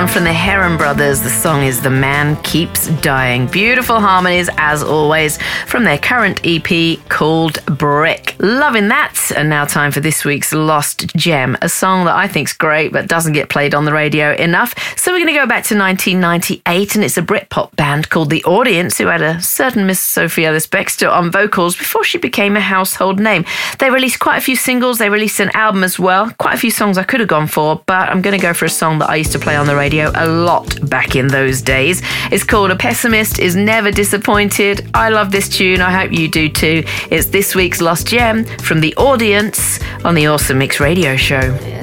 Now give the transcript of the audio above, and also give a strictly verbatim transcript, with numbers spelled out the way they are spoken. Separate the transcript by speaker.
Speaker 1: From the Heron Brothers, the song is The Man Keeps Dying. Beautiful harmonies, as always, from their current E P called Brick. Loving that. And now time for this week's Lost Gem, a song that I think's great but doesn't get played on the radio enough. So we're going to go back to nineteen ninety-eight, and it's a Britpop band called The Audience, who had a certain Miss Sophie Ellis-Bextor on vocals before she became a household name. They released quite a few singles. They released an album as well. Quite a few songs I could have gone for, but I'm going to go for a song that I used to play on the radio a lot back in those days. It's called A Pessimist Is Never Disappointed. I love this tune. I hope you do too. It's this week's Lost Gem from The Audience on the Awesome Mix Radio Show.